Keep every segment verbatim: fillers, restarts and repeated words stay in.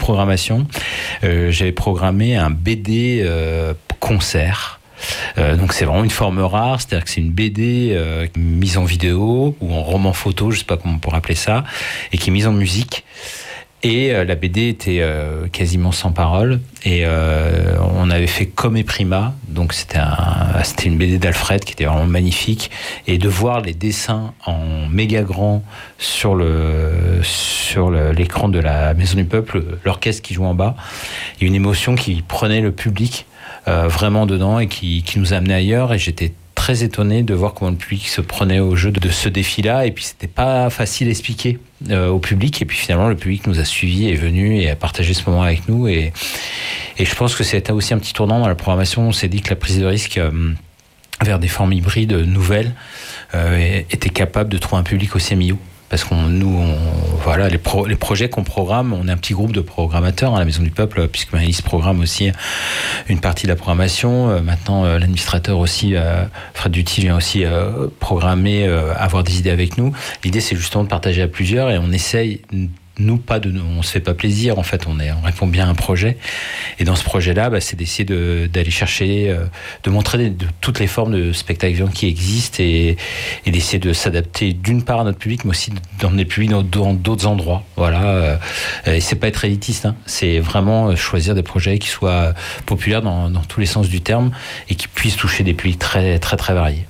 programmation. Euh, j'avais programmé un B D euh, concert. Euh, donc c'est vraiment une forme rare, c'est-à-dire que c'est une B D euh, mise en vidéo ou en roman photo, je sais pas comment on pourrait appeler ça, et qui est mise en musique. Et euh, la B D était euh, quasiment sans parole, et euh, on avait fait Comme et Prima, donc c'était, un, c'était une B D d'Alfred qui était vraiment magnifique, et de voir les dessins en méga grand sur, le, sur le, l'écran de la Maison du Peuple, l'orchestre qui joue en bas, il y a une émotion qui prenait le public euh, vraiment dedans et qui, qui nous amenait ailleurs, et j'étais très étonné de voir comment le public se prenait au jeu de ce défi-là, et puis c'était pas facile à expliquer euh, au public, et puis finalement le public nous a suivis, est venu et a partagé ce moment avec nous, et, et je pense que c'était aussi un petit tournant dans la programmation. On s'est dit que la prise de risque euh, vers des formes hybrides nouvelles euh, était capable de trouver un public aussi amieux. Parce qu'on nous, on, voilà, les, pro, les projets qu'on programme, on est un petit groupe de programmateurs à la Maison du Peuple, puisque Maëlys programme aussi une partie de la programmation. Euh, maintenant, euh, l'administrateur aussi, euh, Fred Duty, vient aussi euh, programmer, euh, avoir des idées avec nous. L'idée, c'est justement de partager à plusieurs, et on essaye, nous, pas de, on se fait pas plaisir. En fait, on est, on répond bien à un projet. Et dans ce projet-là, bah, c'est d'essayer de, d'aller chercher, euh, de montrer de, de toutes les formes de spectacles vivants qui existent, et, et d'essayer de s'adapter d'une part à notre public, mais aussi d'emmener le public dans, dans d'autres endroits. Voilà. Euh, et c'est pas être élitiste, hein. C'est vraiment choisir des projets qui soient populaires dans, dans tous les sens du terme, et qui puissent toucher des publics très, très, très variés.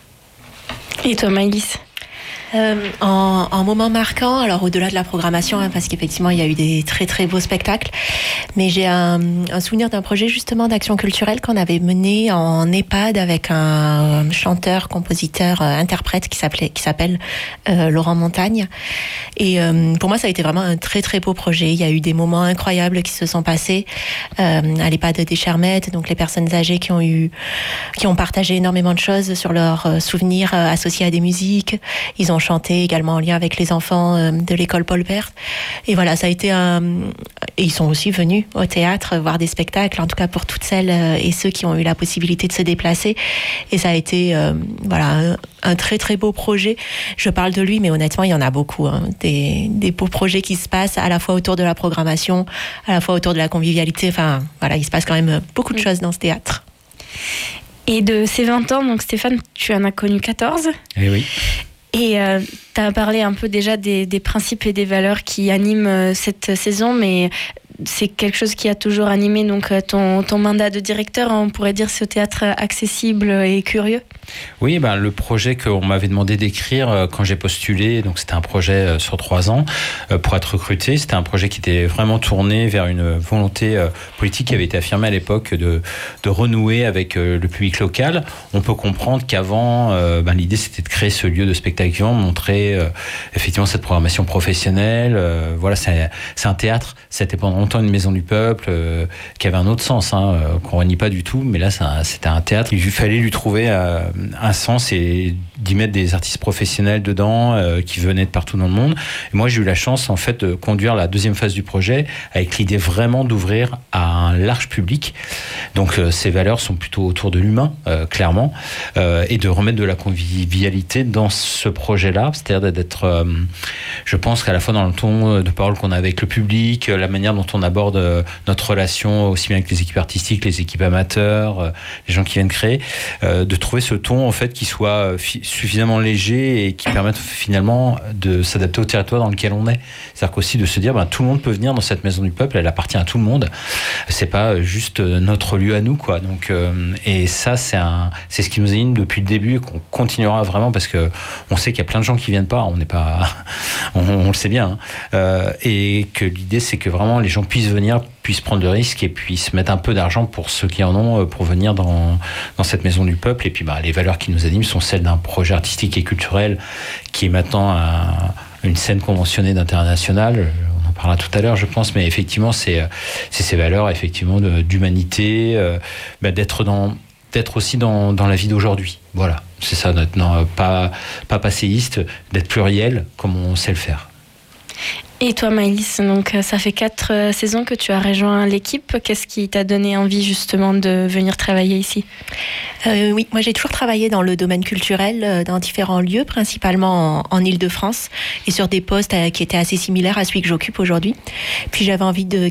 Et toi, Maëlys ? Euh, en, en moment marquant, alors au-delà de la programmation, hein, parce qu'effectivement il y a eu des très très beaux spectacles, mais j'ai un, un souvenir d'un projet justement d'action culturelle qu'on avait mené en EHPAD avec un chanteur, compositeur, euh, interprète qui s'appelait, qui s'appelle euh, Laurent Montagne. Et euh, pour moi ça a été vraiment un très très beau projet. Il y a eu des moments incroyables qui se sont passés euh, à l'EHPAD des Chermettes, donc les personnes âgées qui ont eu, qui ont partagé énormément de choses sur leurs euh, souvenirs euh, associés à des musiques. Ils ont chanté également en lien avec les enfants euh, de l'école Paul Bert. Et voilà, ça a été un... Et ils sont aussi venus au théâtre voir des spectacles, en tout cas pour toutes celles et ceux qui ont eu la possibilité de se déplacer. Et ça a été euh, voilà, un, un très très beau projet. Je parle de lui, mais honnêtement, il y en a beaucoup. Hein. Des, des beaux projets qui se passent à la fois autour de la programmation, à la fois autour de la convivialité. Enfin, voilà, il se passe quand même beaucoup de choses dans ce théâtre. Et de ces vingt ans, donc Stéphane, tu en as connu quatorze. Eh oui. Et euh, tu as parlé un peu déjà des, des principes et des valeurs qui animent euh, cette saison, mais c'est quelque chose qui a toujours animé donc, ton, ton mandat de directeur. On pourrait dire ce théâtre accessible et curieux. Oui, ben, le projet qu'on m'avait demandé d'écrire quand j'ai postulé, donc c'était un projet sur trois ans pour être recruté. C'était un projet qui était vraiment tourné vers une volonté politique qui avait été affirmée à l'époque de, de renouer avec le public local. On peut comprendre qu'avant, ben, l'idée c'était de créer ce lieu de spectacle vivant, montrer euh, effectivement cette programmation professionnelle. Euh, voilà, c'est, c'est un théâtre. C'était pendant longtemps une maison du peuple euh, qui avait un autre sens, hein, euh, qu'on renie pas du tout. Mais là, c'est un, c'était un théâtre. Il fallait lui trouver euh, un sens et d'y mettre des artistes professionnels dedans euh, qui venaient de partout dans le monde. Et moi, j'ai eu la chance en fait de conduire la deuxième phase du projet avec l'idée vraiment d'ouvrir à un large public. Donc, euh, ces valeurs sont plutôt autour de l'humain, euh, clairement, euh, et de remettre de la convivialité dans ce projet-là, c'est-à-dire d'être, euh, je pense qu'à la fois dans le ton de parole qu'on a avec le public, la manière dont on aborde euh, notre relation aussi bien avec les équipes artistiques, les équipes amateurs, euh, les gens qui viennent créer, euh, de trouver ce ton en fait qui soit fi- suffisamment léger et qui permette finalement de s'adapter au territoire dans lequel on est. C'est-à-dire qu'aussi de se dire, ben, tout le monde peut venir dans cette maison du peuple, elle appartient à tout le monde. C'est pas juste notre lieu à nous, quoi. Donc, euh, et ça, c'est un, c'est ce qui nous anime depuis le début et qu'on continuera vraiment parce que on sait qu'il y a plein de gens qui viennent pas, on n'est pas, on, on le sait bien, hein. euh, et que l'idée c'est que vraiment les gens puissent venir, puissent prendre le risque et puissent mettre un peu d'argent pour ceux qui en ont pour venir dans dans cette maison du peuple. Et puis bah les valeurs qui nous animent sont celles d'un projet artistique et culturel qui est maintenant un, une scène conventionnée d'international. On en parlera tout à l'heure, je pense, mais effectivement c'est c'est ces valeurs effectivement de, d'humanité, euh, bah, d'être dans d'être aussi dans, dans la vie d'aujourd'hui. Voilà, c'est ça, d'être non, pas, pas passéiste, d'être pluriel comme on sait le faire. Et toi, Maëlys, donc ça fait quatre euh, saisons que tu as rejoint l'équipe. Qu'est-ce qui t'a donné envie justement de venir travailler ici ? euh, Oui, moi j'ai toujours travaillé dans le domaine culturel, euh, dans différents lieux, principalement en, en Île-de-France, et sur des postes euh, qui étaient assez similaires à celui que j'occupe aujourd'hui. Puis j'avais envie de